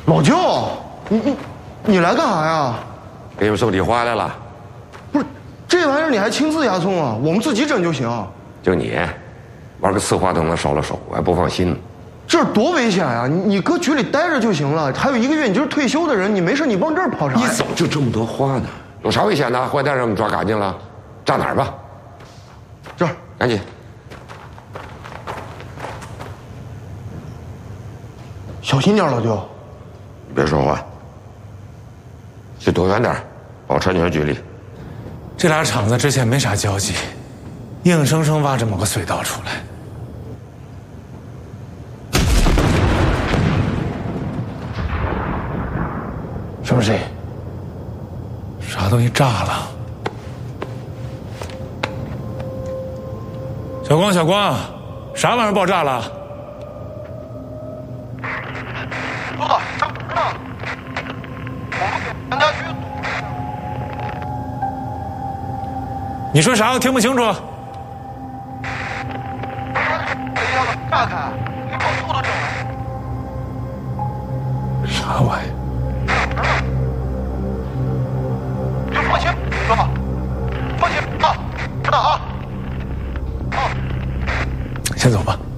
老舅，你来干啥呀？ 给你们送礼花来了。 不是，这玩意儿你还亲自押送啊？我们自己整就行。 就你，玩个呲花都能烧了手，我还不放心呢。 这是多危险呀！你搁局里待着就行了，还有1个月，你就是退休的人，你没事你往这儿跑啥呀？ 你早就这么多花呢，有啥危险的？坏蛋让我们抓干净了，炸哪儿吧？ 这儿， 赶紧。 小心点，老舅。 你别说话，去躲远点，保持安全距离。 这俩厂子之前没啥交集，硬生生挖这么个隧道出来。什么声音？啥东西炸了？小光，啥玩意儿爆炸了？ 说的上门呢，我们给家去。 你说啥？我听不清楚。 炸开，给保护都整了。 啥玩意儿？ 你就放心，哥，放心啊，知道啊。 先走吧。